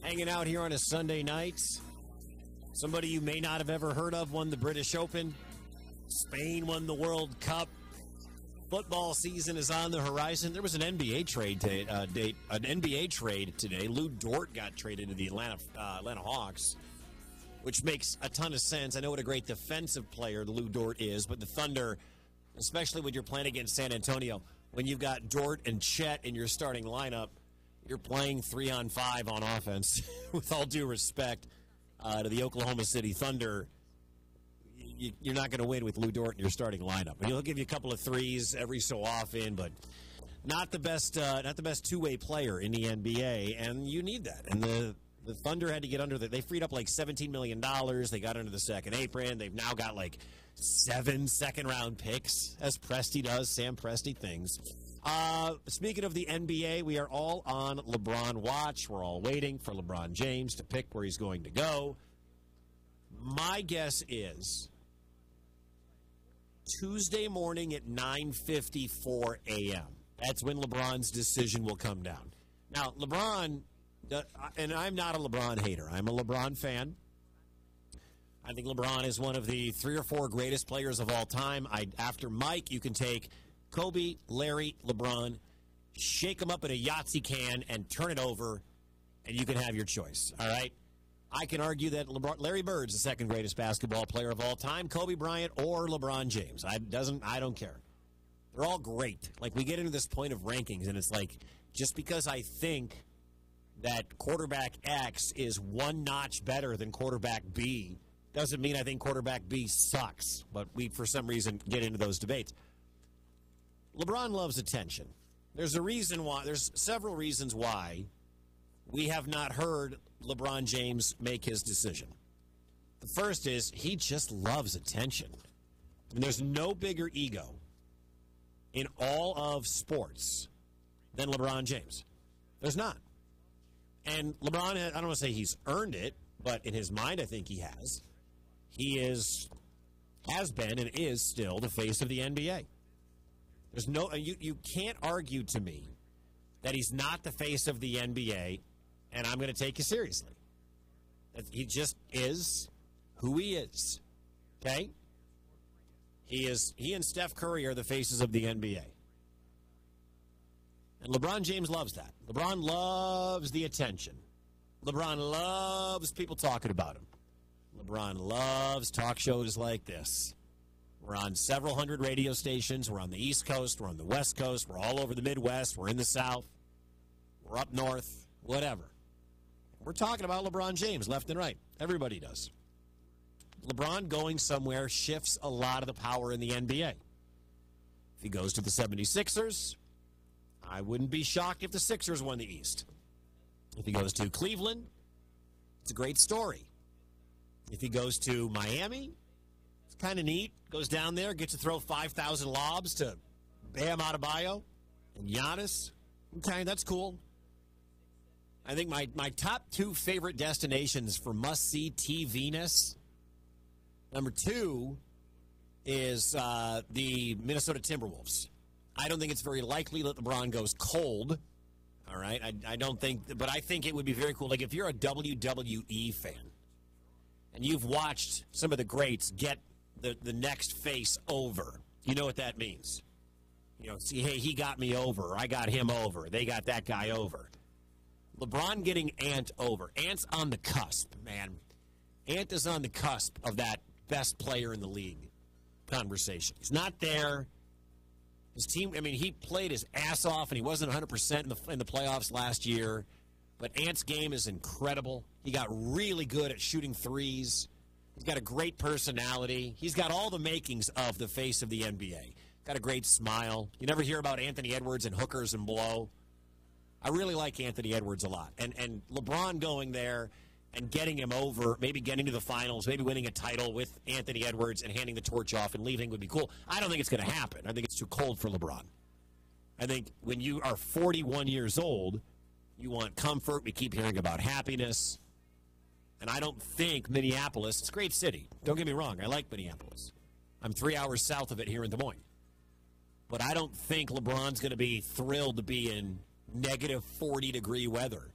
Hanging out here on a Sunday night. Somebody you may not have ever heard of won the British Open. Spain won the World Cup. Football season is on the horizon. There was an NBA trade today. Lou Dort got traded to the Atlanta Hawks, which makes a ton of sense. I know what a great defensive player Lou Dort is, but the Thunder, especially when you're playing against San Antonio, when you've got Dort and Chet in your starting lineup, you're playing 3-on-5 on offense. With all due respect to the Oklahoma City Thunder, you're not going to win with Lou Dort in your starting lineup. And he'll give you a couple of threes every so often, but not the best two-way player in the NBA, and you need that. And the Thunder had to get under they freed up like $17 million. They got under the second apron. They've now got like 7 second-round picks, as Presti does, Sam Presti things. Speaking of the NBA, we are all on LeBron watch. We're all waiting for LeBron James to pick where he's going to go. My guess is Tuesday morning at 9:54 a.m. That's when LeBron's decision will come down. Now, LeBron, and I'm not a LeBron hater. I'm a LeBron fan. I think LeBron is one of the 3 or 4 greatest players of all time. After Mike, you can take Kobe, Larry, LeBron, shake them up in a Yahtzee can and turn it over, and you can have your choice, all right? I can argue that Larry Bird's the second greatest basketball player of all time, Kobe Bryant or LeBron James. I don't care. They're all great. Like, we get into this point of rankings, and it's like, just because I think that quarterback X is one notch better than quarterback B doesn't mean I think quarterback B sucks. But we, for some reason, get into those debates. LeBron loves attention. There's several reasons why we have not heard LeBron James make his decision. The first is he just loves attention. And there's no bigger ego in all of sports than LeBron James. There's not. And LeBron, I don't want to say he's earned it, but in his mind, I think he has. He has been and is still the face of the NBA. There's no, you can't argue to me that he's not the face of the NBA, and I'm going to take you seriously. He just is who he is. Okay? He and Steph Curry are the faces of the NBA. And LeBron James loves that. LeBron loves the attention. LeBron loves people talking about him. LeBron loves talk shows like this. We're on several hundred radio stations. We're on the East Coast. We're on the West Coast. We're all over the Midwest. We're in the South. We're up north. Whatever. We're talking about LeBron James left and right. Everybody does. LeBron going somewhere shifts a lot of the power in the NBA. If he goes to the 76ers, I wouldn't be shocked if the Sixers won the East. If he goes to Cleveland, it's a great story. If he goes to Miami, it's kind of neat. Goes down there, gets to throw 5,000 lobs to Bam Adebayo and Giannis. Okay, that's cool. I think my top 2 favorite destinations for must-see TV-ness, number 2 is the Minnesota Timberwolves. I don't think it's very likely that LeBron goes cold. All right, I don't think, but I think it would be very cool. Like, if you're a WWE fan and you've watched some of the greats get the next face over, you know what that means. You know, see, hey, he got me over. I got him over. They got that guy over. LeBron getting Ant over. Ant's on the cusp, man. Ant is on the cusp of that best player in the league conversation. He's not there. His team, I mean, he played his ass off, and he wasn't 100% in the playoffs last year. But Ant's game is incredible. He got really good at shooting threes. He's got a great personality. He's got all the makings of the face of the NBA. Got a great smile. You never hear about Anthony Edwards and hookers and blow. I really like Anthony Edwards a lot. And LeBron going there and getting him over, maybe getting to the finals, maybe winning a title with Anthony Edwards and handing the torch off and leaving would be cool. I don't think it's going to happen. I think it's too cold for LeBron. I think when you are 41 years old, you want comfort. We keep hearing about happiness. And I don't think Minneapolis, it's a great city. Don't get me wrong. I like Minneapolis. I'm 3 hours south of it here in Des Moines. But I don't think LeBron's going to be thrilled to be in negative 40-degree weather